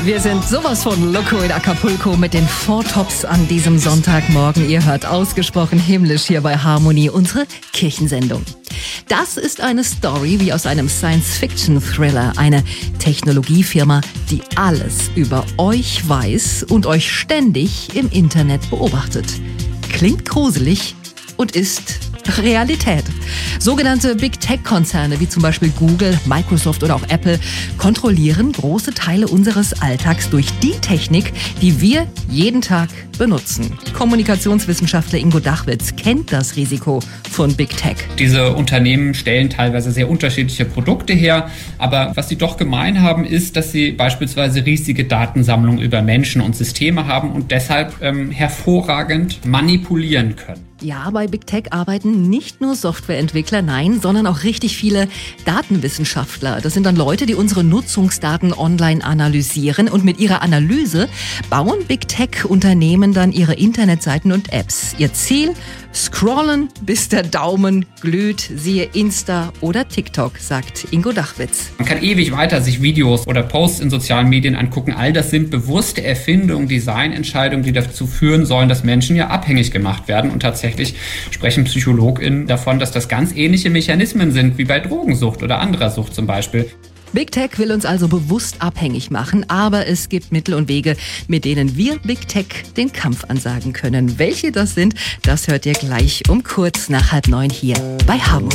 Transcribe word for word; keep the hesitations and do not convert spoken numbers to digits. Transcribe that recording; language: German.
Wir sind sowas von Loco in Acapulco mit den Four Tops an diesem Sonntagmorgen. Ihr hört ausgesprochen himmlisch hier bei Harmonie, unsere Kirchensendung. Das ist eine Story wie aus einem Science-Fiction-Thriller. Eine Technologiefirma, die alles über euch weiß und euch ständig im Internet beobachtet. Klingt gruselig und ist Realität. Sogenannte Big Tech-Konzerne wie zum Beispiel Google, Microsoft oder auch Apple kontrollieren große Teile unseres Alltags durch die Technik, die wir jeden Tag benutzen. Kommunikationswissenschaftler Ingo Dachwitz kennt das Risiko von Big Tech. Diese Unternehmen stellen teilweise sehr unterschiedliche Produkte her, aber was sie doch gemein haben, ist, dass sie beispielsweise riesige Datensammlungen über Menschen und Systeme haben und deshalb ähm, hervorragend manipulieren können. Ja, bei Big Tech arbeiten nicht nur Softwareentwickler, nein, sondern auch richtig viele Datenwissenschaftler. Das sind dann Leute, die unsere Nutzungsdaten online analysieren und mit ihrer Analyse bauen Big Tech-Unternehmen dann ihre Internetseiten und Apps. Ihr Ziel? Scrollen, bis der Daumen glüht, siehe Insta oder TikTok, sagt Ingo Dachwitz. Man kann ewig weiter sich Videos oder Posts in sozialen Medien angucken. All das sind bewusste Erfindungen, Designentscheidungen, die dazu führen sollen, dass Menschen ja abhängig gemacht werden. Und tatsächlich sprechen PsychologInnen davon, dass das ganz ähnliche Mechanismen sind wie bei Drogensucht oder anderer Sucht zum Beispiel. Big Tech will uns also bewusst abhängig machen, aber es gibt Mittel und Wege, mit denen wir Big Tech den Kampf ansagen können. Welche das sind, das hört ihr gleich um kurz nach halb neun hier bei Harmonie.